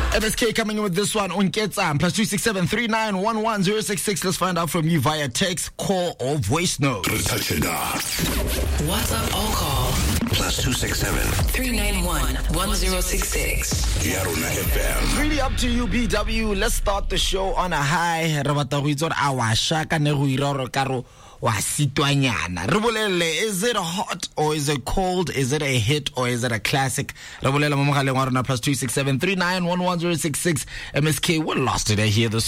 MSK coming in with this one on Ketsam +267 3911 Let's find out from you via text, call, or voice note. WhatsApp or call +267 391 1066. Yarona FM. Really up to you, BW. Let's start the show on a high. Is it hot or is it cold? Is it a hit or is it a classic? +267 3911 MSK, we're lost today here this